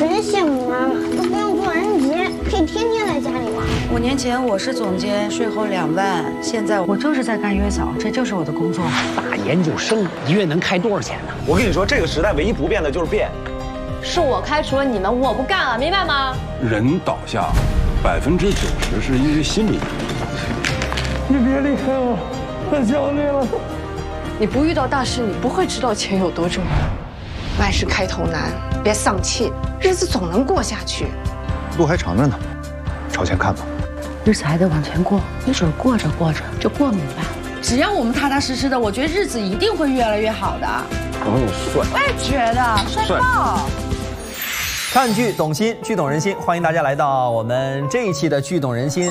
特别羡慕妈妈，都不用做人节，可以天天在家里玩。 5年前我是总监，税后2万，现在我就是在干月嫂，这就是我的工作。 大研究生一月能开多少钱呢？ 我跟你说，这个时代唯一不变的就是变。 是我开除了你们，我不干了，明白吗？ 人倒下，90%是因为心理。 你别离开我，太想你了。 你不遇到大事，你不会知道钱有多重要。万事开头难，别丧气，日子总能过下去。 路还长着呢，朝前看吧。 日子还得往前过，没准过着过着就过明白了。只要我们踏踏实实的，我觉得日子一定会越来越好的。 哦，你帅！ 我也觉得帅爆。 看剧懂心，剧懂人心，欢迎大家来到我们这一期的剧懂人心。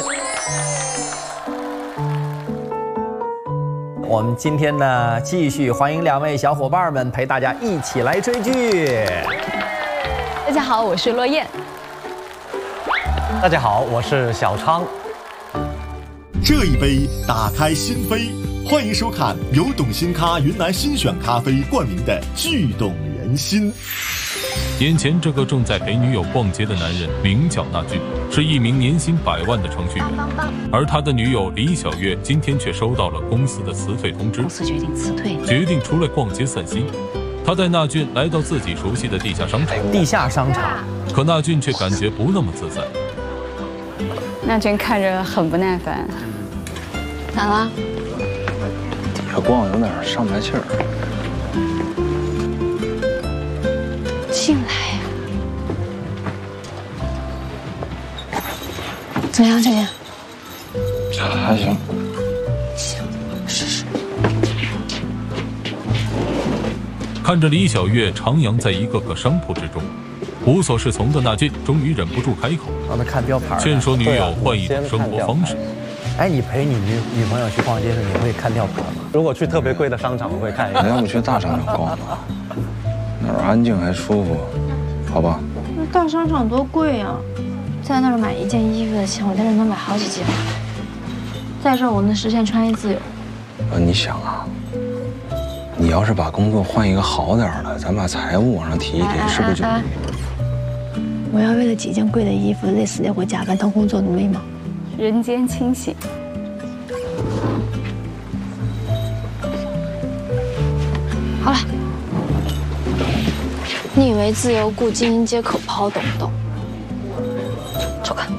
我们今天呢，继续欢迎2位小伙伴们陪大家一起来追剧。 大家好，我是落雁。 大家好，我是小昌。 这一杯打开心扉，欢迎收看由懂心咖云南新选咖啡冠名的剧懂人心。 眼前这个正在陪女友逛街的男人名叫纳俊，是一名年薪100万的程序员，而他的女友李小月今天却收到了公司的辞退通知， 公司决定辞退， 决定出来逛街散心。他带纳俊来到自己熟悉的地下商场，可纳俊却感觉不那么自在。 纳俊看着很不耐烦，咋了？ 底下逛有点上不来气儿。 进来呀！怎么样，这边？ 这还行。 行，试试。 看着李小月徜徉在一个个商铺之中，无所适从的纳俊终于忍不住开口， 让他看标牌， 劝说女友换一种生活方式。 哎，你陪你女朋友去逛街时，你会看标牌吗？ 如果去特别贵的商场，我会看一下。 要不去大商场逛吧，那儿安静还舒服，好吧？ 那大商场多贵啊！在那儿买一件衣服的钱，我在这能买好几件。在这儿我能实现穿衣自由。 你想啊，你要是把工作换一个好点的，咱把财务往上提一提，是不是就？ 我要为了几件贵的衣服累死累活加班当工作奴隶吗？ 人间清醒。 好了，你以为自由雇精英街可抛，懂不懂？走开。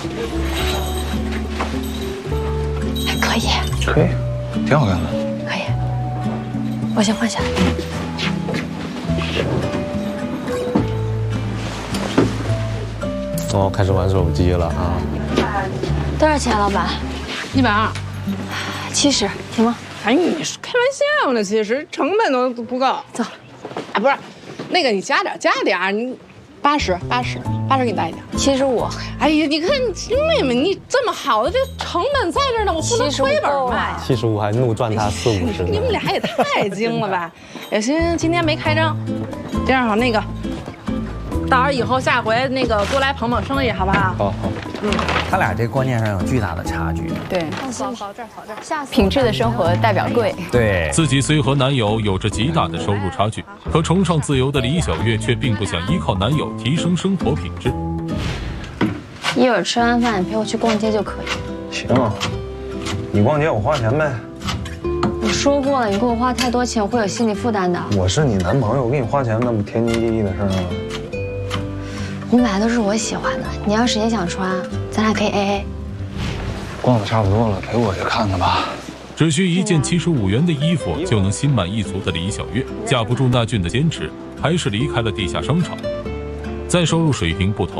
还可以。 可以，挺好看的。 可以。我先换下来。 哦，开始玩手机了啊！ 多少钱，老板 ？120。 70，行吗？ 哎，你是开玩笑呢？其实成本都不够。 走。 啊，不是，那个你加点，你80给你带一点。 75。 哎呀，你看妹妹，你这么好的，这成本在这呢，我不能亏本卖。 75还怒赚他40-50。 你们俩也太精了吧？也行，今天没开张，这样好那个。到时候以后下回那个多来捧捧生意，好不好？ 好。 他俩这观念上有巨大的差距。 对， 好这儿。 品质的生活代表贵。 对， 自己虽和男友有着极大的收入差距，可崇尚自由的李小月却并不想依靠男友提升生活品质。 一会儿吃完饭，你陪我去逛街就可以。 行，你逛街我花钱呗。 我说过了，你给我花太多钱，我会有心理负担的。 我是你男朋友，我给你花钱，那不天经地义的事吗？ 我买的都是我喜欢的，你要是也想穿，咱俩可以 AA。 逛的差不多了，陪我去看看吧。 只需1件75元的衣服，就能心满意足的李小月，架不住纳俊的坚持，还是离开了地下商场。在收入水平不同。